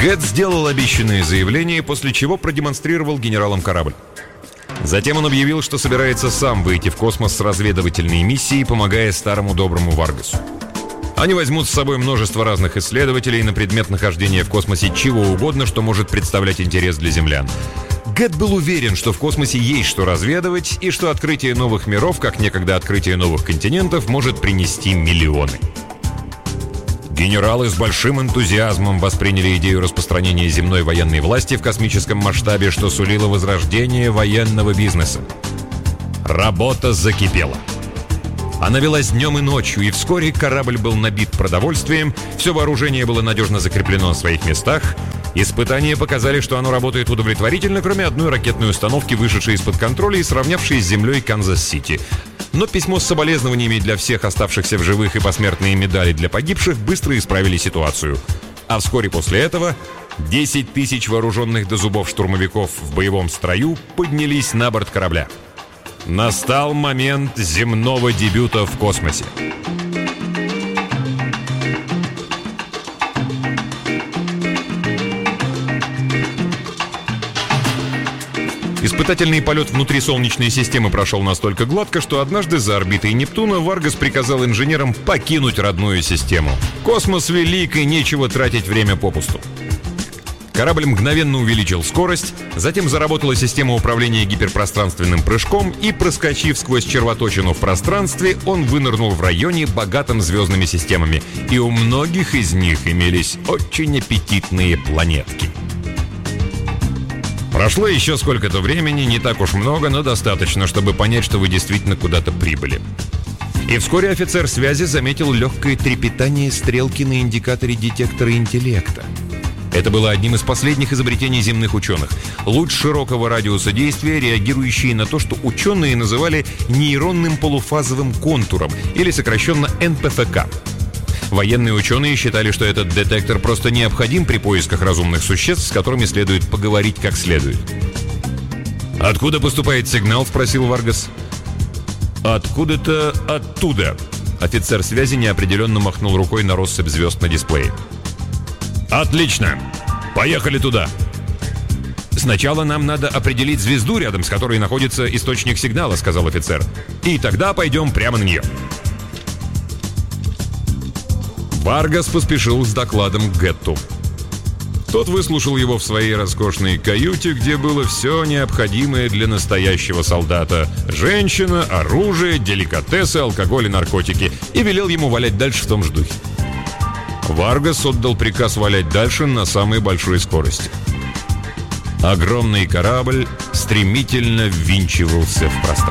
Гэтт сделал обещанное заявление, после чего продемонстрировал генералам корабль. Затем он объявил, что собирается сам выйти в космос с разведывательной миссией, помогая старому доброму Варгасу. Они возьмут с собой множество разных исследователей на предмет нахождения в космосе чего угодно, что может представлять интерес для землян. Гэтт был уверен, что в космосе есть что разведывать, и что открытие новых миров, как некогда открытие новых континентов, может принести миллионы. Генералы с большим энтузиазмом восприняли идею распространения земной военной власти в космическом масштабе, что сулило возрождение военного бизнеса. Работа закипела. Она велась днем и ночью, и вскоре корабль был набит продовольствием, все вооружение было надежно закреплено на своих местах. Испытания показали, что оно работает удовлетворительно, кроме одной ракетной установки, вышедшей из-под контроля и сравнявшей с землей Канзас-Сити. Но письмо с соболезнованиями для всех оставшихся в живых и посмертные медали для погибших быстро исправили ситуацию. А вскоре после этого 10 тысяч вооруженных до зубов штурмовиков в боевом строю поднялись на борт корабля. Настал момент земного дебюта в космосе. Испытательный полет внутри Солнечной системы прошел настолько гладко, что однажды за орбитой Нептуна Варгас приказал инженерам покинуть родную систему. Космос велик, и нечего тратить время попусту. Корабль мгновенно увеличил скорость, затем заработала система управления гиперпространственным прыжком, и, проскочив сквозь червоточину в пространстве, он вынырнул в районе, богатом звездными системами. И у многих из них имелись очень аппетитные планетки. Прошло еще сколько-то времени, не так уж много, но достаточно, чтобы понять, что вы действительно куда-то прибыли. И вскоре офицер связи заметил легкое трепетание стрелки на индикаторе детектора интеллекта. Это было одним из последних изобретений земных ученых. Луч широкого радиуса действия, реагирующий на то, что ученые называли нейронным полуфазовым контуром, или сокращенно НПФК. Военные ученые считали, что этот детектор просто необходим при поисках разумных существ, с которыми следует поговорить как следует. «Откуда поступает сигнал?» — спросил Варгас. «Откуда-то оттуда». Офицер связи неопределенно махнул рукой на россыпь звезд на дисплее. «Отлично! Поехали туда!» «Сначала нам надо определить звезду, рядом с которой находится источник сигнала», — сказал офицер. «И тогда пойдем прямо на нее». Варгас поспешил с докладом к Гэтту. Тот выслушал его в своей роскошной каюте, где было все необходимое для настоящего солдата: женщина, оружие, деликатесы, алкоголь и наркотики, и велел ему валять дальше в том же духе. Варгас отдал приказ валять дальше на самой большой скорости. Огромный корабль стремительно ввинчивался в пространство.